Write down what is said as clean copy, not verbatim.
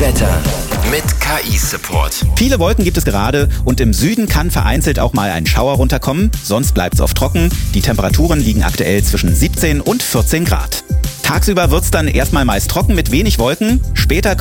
Wetter mit KI-Support. Viele Wolken gibt es gerade und im Süden kann vereinzelt auch mal ein Schauer runterkommen. Sonst bleibt es oft trocken. Die Temperaturen liegen aktuell zwischen 17 und 14 Grad. Tagsüber wird es dann erstmal meist trocken mit wenig Wolken. Später